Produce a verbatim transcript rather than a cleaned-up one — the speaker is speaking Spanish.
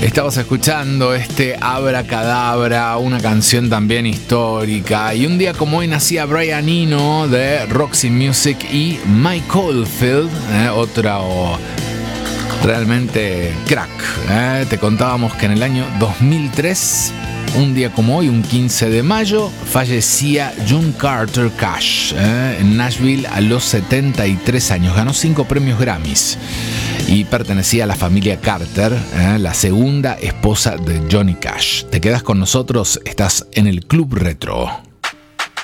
Estabas escuchando este Abracadabra, una canción también histórica. Y un día como hoy nacía Brian Eno de Roxy Music y Mike Oldfield, eh, otro realmente crack. Eh. Te contábamos que en el año dos mil tres, un día como hoy, un quince de mayo, fallecía June Carter Cash eh, en Nashville a los setenta y tres años. Ganó cinco premios Grammys y pertenecía a la familia Carter, eh, la segunda esposa de Johnny Cash. Te quedas con nosotros, estás en el Club Retro.